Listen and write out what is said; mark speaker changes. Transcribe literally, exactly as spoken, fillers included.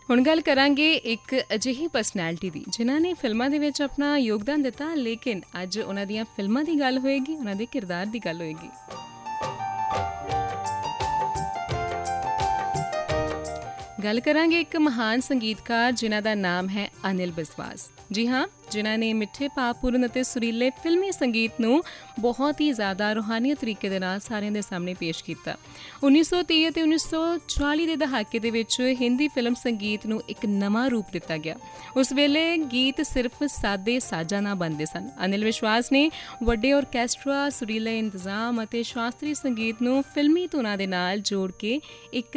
Speaker 1: ਹੁਣ ਗੱਲ ਕਰਾਂਗੇ ਇੱਕ ਅਜਿਹੀ ਪਰਸਨੈਲਿਟੀ ਦੀ ਜਿਨ੍ਹਾਂ ਨੇ ਫਿਲਮਾਂ ਦੇ ਵਿੱਚ ਆਪਣਾ ਯੋਗਦਾਨ ਦਿੱਤਾ, ਲੇਕਿਨ ਅੱਜ ਉਹਨਾਂ ਦੀਆਂ ਫਿਲਮਾਂ ਦੀ ਗੱਲ ਹੋਏਗੀ, ਉਹਨਾਂ ਦੇ ਕਿਰਦਾਰ ਦੀ ਗੱਲ ਹੋਏਗੀ। ਗੱਲ ਕਰਾਂਗੇ ਇੱਕ ਮਹਾਨ ਸੰਗੀਤਕਾਰ ਜਿਨ੍ਹਾਂ ਦਾ ਨਾਮ ਹੈ ਅਨਿਲ ਬਿਸਵਾਸ। ਜੀ ਹਾਂ, ਜਿਨ੍ਹਾਂ ਨੇ ਮਿੱਠੇ ਭਾਵਪੂਰਨ ਅਤੇ ਸੁਰੀਲੇ ਫਿਲਮੀ ਸੰਗੀਤ ਨੂੰ ਬਹੁਤ ਹੀ ਜ਼ਿਆਦਾ ਰੂਹਾਨੀ ਤਰੀਕੇ ਦੇ ਨਾਲ ਸਾਰਿਆਂ ਦੇ ਸਾਹਮਣੇ ਪੇਸ਼ ਕੀਤਾ। ਉੱਨੀ ਸੌ ਤੀਹ ਅਤੇ ਉੱਨੀ ਸੌ ਚਾਲੀ ਦੇ ਦਹਾਕੇ ਦੇ ਵਿੱਚ ਹਿੰਦੀ ਫਿਲਮ ਸੰਗੀਤ ਨੂੰ ਇੱਕ ਨਵਾਂ ਰੂਪ ਦਿੱਤਾ ਗਿਆ। ਉਸ ਵੇਲੇ ਗੀਤ ਸਿਰਫ ਸਾਦੇ ਸਾਜ਼ਾਂ ਨਾਲ ਬਣਦੇ ਸਨ। ਅਨਿਲ ਵਿਸ਼ਵਾਸ ਨੇ ਵੱਡੇ ਔਰਕੈਸਟਰਾ, ਸੁਰੀਲੇ ਇੰਤਜ਼ਾਮ ਅਤੇ ਸ਼ਾਸਤਰੀ ਸੰਗੀਤ ਨੂੰ ਫਿਲਮੀ ਧੁਨਾਂ ਦੇ ਨਾਲ ਜੋੜ ਕੇ ਇੱਕ